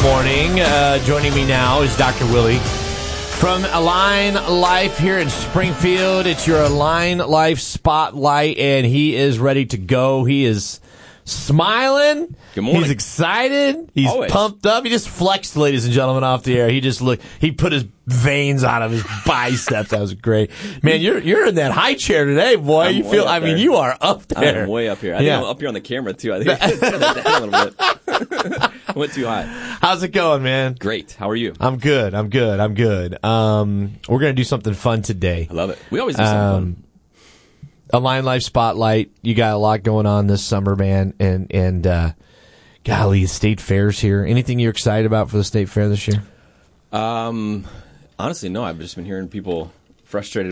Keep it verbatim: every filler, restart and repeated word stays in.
morning. Uh, joining me now is Doctor Willie from Align Life here in Springfield. It's your Align Life Spotlight, and he is ready to go. He is smiling. Good morning. He's excited. He's Always. pumped up. He just flexed, ladies and gentlemen, off the air. He just looked. He put his veins out of his biceps. That was great, man. You're you're in that high chair today, boy. I'm you way feel? up I mean, there. you are up there. I'm way up here. I Yeah. think I'm up here on the camera, too. I think I turned that down a little bit. I went too high. How's it going, man? Great. How are you? I'm good. I'm good. I'm good. Um, we're gonna do something fun today. I love it. We always do something Um, fun. Align Life Spotlight. You got a lot going on this summer, man, and and uh, golly, state fairs here. Anything you're excited about for the state fair this year? Um, honestly, no. I've just been hearing people frustrated